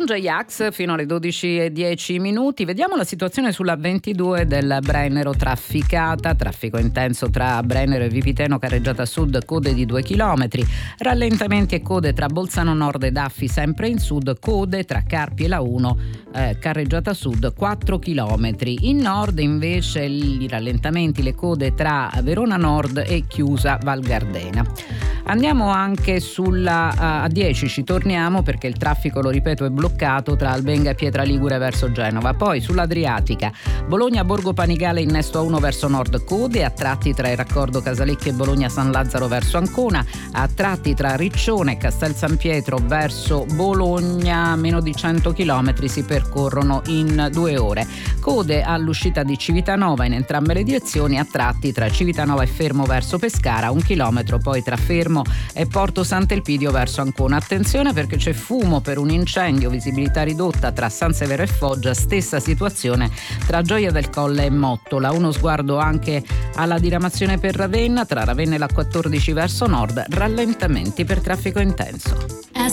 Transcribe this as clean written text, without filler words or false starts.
J-Ax fino alle 12:10. Vediamo la situazione sulla 22 del Brennero trafficata, traffico intenso tra Brennero e Vipiteno, carreggiata sud, code di 2 km, rallentamenti e code tra Bolzano Nord ed Affi sempre in sud, code tra Carpi e la 1, carreggiata sud 4 km. In nord invece i rallentamenti, le code tra Verona Nord e Chiusa Val Gardena. Andiamo anche sulla A10, ci torniamo perché il traffico, lo ripeto, è bloccato tra Albenga e Pietra Ligure verso Genova. Poi sull'Adriatica, Bologna Borgo Panigale innesto A1 verso nord, code a tratti tra il raccordo Casalecchio e Bologna San Lazzaro verso Ancona, a tratti tra Riccione e Castel San Pietro verso Bologna, meno di 100 km si percorrono in 2 ore. Code all'uscita di Civitanova in entrambe le direzioni, a tratti tra Civitanova e Fermo verso Pescara, 1 chilometro, poi tra Fermo e Porto Sant'Elpidio verso Ancona. Attenzione perché c'è fumo per un incendio, visibilità ridotta tra San Severo e Foggia, stessa situazione tra Gioia del Colle e Mottola. Uno sguardo anche alla diramazione per Ravenna, tra Ravenna e la 14 verso nord, rallentamenti per traffico intenso.